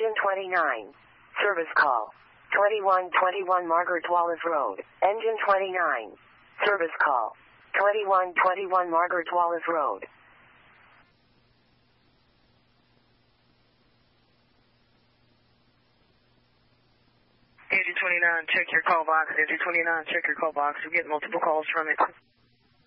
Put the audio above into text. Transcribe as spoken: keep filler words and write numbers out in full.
Engine twenty-nine. Service call. twenty-one twenty-one Margaret Wallace Road. Engine twenty-nine. Service call. twenty-one twenty-one Margaret Wallace Road. Engine twenty-nine, check your call box. Engine twenty-nine, check your call box. We get multiple calls from it.